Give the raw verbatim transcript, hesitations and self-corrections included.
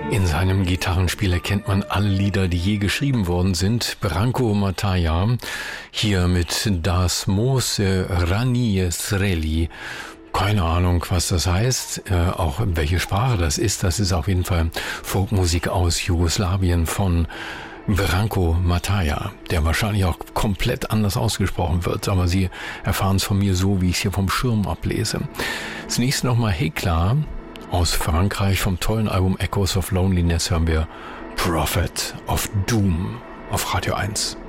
In seinem Gitarrenspiel kennt man alle Lieder, die je geschrieben worden sind. Branko Mataja, hier mit Das Mose Rani Sreli. Keine Ahnung, was das heißt, äh, auch welche Sprache das ist. Das ist auf jeden Fall Folkmusik aus Jugoslawien von Branko Mataja, der wahrscheinlich auch komplett anders ausgesprochen wird, aber Sie erfahren es von mir so, wie ich es hier vom Schirm ablese. Zunächst nochmal Hekla aus Frankreich. Vom tollen Album Echoes of Loneliness hören wir Prophet of Doom auf Radio eins.